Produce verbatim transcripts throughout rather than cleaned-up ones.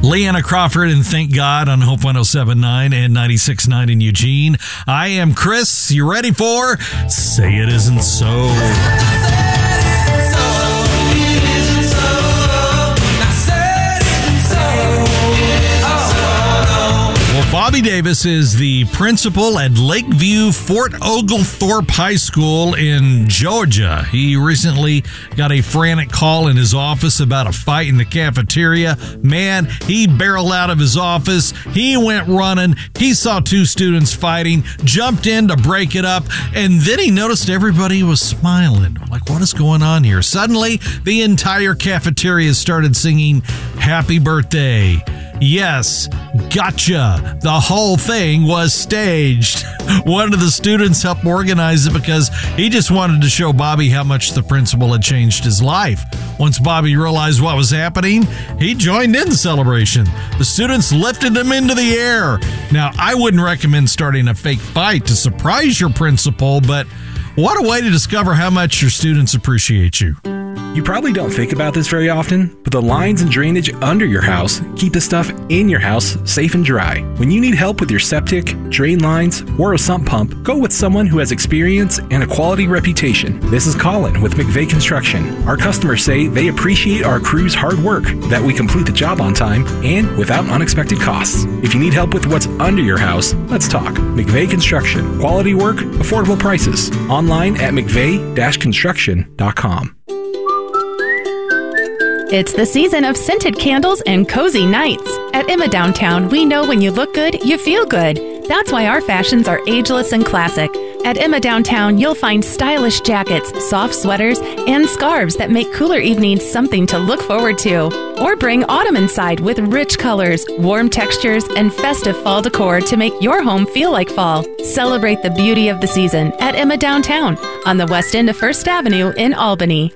Leanna Crawford and Thank God on Hope one oh seven point nine and ninety-six point nine in Eugene. I am Chris. You ready for Say It Isn't So? Bobby Davis is the principal at Lakeview Fort Oglethorpe High School in Georgia. He recently got a frantic call in his office about a fight in the cafeteria. Man, he barreled out of his office. He went running. He saw two students fighting, jumped in to break it up, and then he noticed everybody was smiling. Like, what is going on here? Suddenly, the entire cafeteria started singing Happy Birthday. Yes, gotcha. The whole thing was staged. One of the students helped organize it because he just wanted to show Bobby how much the principal had changed his life. Once Bobby realized what was happening, he joined in the celebration. The students lifted him into the air. Now, I wouldn't recommend starting a fake fight to surprise your principal, but what a way to discover how much your students appreciate you. You probably don't think about this very often, but the lines and drainage under your house keep the stuff in your house safe and dry. When you need help with your septic, drain lines, or a sump pump, go with someone who has experience and a quality reputation. This is Colin with McVeigh Construction. Our customers say they appreciate our crew's hard work, that we complete the job on time, and without unexpected costs. If you need help with what's under your house, let's talk. McVeigh Construction. Quality work, affordable prices. Online at mcveigh dash construction dot com. It's the season of scented candles and cozy nights. At Emma Downtown, we know when you look good, you feel good. That's why our fashions are ageless and classic. At Emma Downtown, you'll find stylish jackets, soft sweaters, and scarves that make cooler evenings something to look forward to. Or bring autumn inside with rich colors, warm textures, and festive fall decor to make your home feel like fall. Celebrate the beauty of the season at Emma Downtown on the west end of First Avenue in Albany.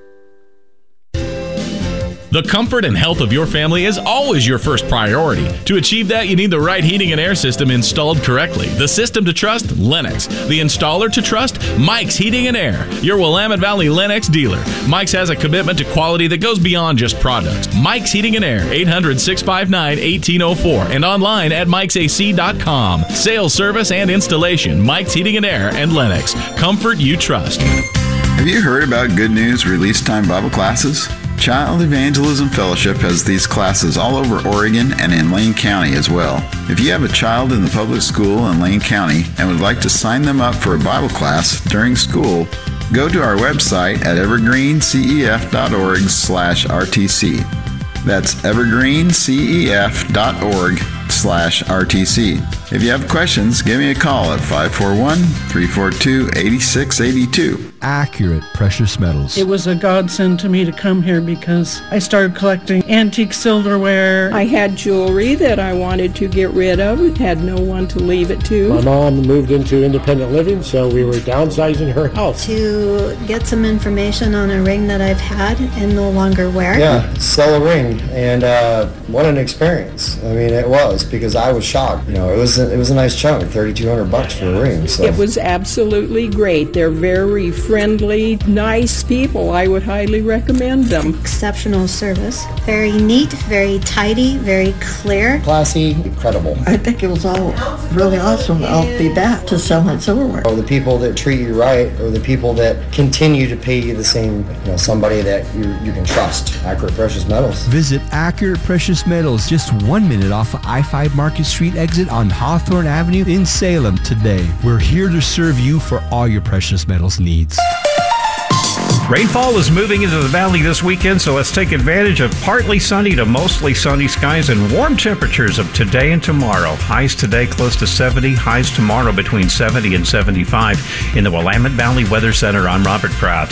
The comfort and health of your family is always your first priority. To achieve that, you need the right heating and air system installed correctly. The system to trust? Lennox. The installer to trust? Mike's Heating and Air, your Willamette Valley Lennox dealer. Mike's has a commitment to quality that goes beyond just products. Mike's Heating and Air, eight hundred, six five nine, one eight zero four, and online at mikes a c dot com. Sales, service, and installation. Mike's Heating and Air and Lennox. Comfort you trust. Have you heard about Good News Release Time Bible classes? Child Evangelism Fellowship has these classes all over Oregon and in Lane County as well. If you have a child in the public school in Lane County and would like to sign them up for a Bible class during school, go to our website at evergreencef.org slash RTC. That's evergreencef.org slash RTC. If you have questions, give me a call at five four one, three four two, eight six eight two. Accurate Precious Metals. It was a godsend to me to come here because I started collecting antique silverware. I had jewelry that I wanted to get rid of, had no one to leave it to. My mom moved into independent living, so we were downsizing her house. To get some information on a ring that I've had and no longer wear. Yeah, sell a ring, and uh, what an experience. I mean, it was, because I was shocked. You know, it was a, it was a nice chunk, thirty-two hundred bucks for a ring. So. It was absolutely great. They're very friendly, nice people. I would highly recommend them. Exceptional service. Very neat, very tidy, very clear. Classy, incredible. I think it was all really awesome. I'll be back to sell my silverware. Or the people that treat you right, or the people that continue to pay you the same, you know, somebody that you, you can trust. Accurate Precious Metals. Visit Accurate Precious Metals, just one minute off of I five Market Street exit on Hawthorne Avenue in Salem today. We're here to serve you for all your precious metals needs. Rainfall is moving into the valley this weekend, so let's take advantage of partly sunny to mostly sunny skies and warm temperatures of today and tomorrow. Highs today close to seventy, highs tomorrow between seventy and seventy-five. In the Willamette Valley Weather Center, I'm Robert Kraft.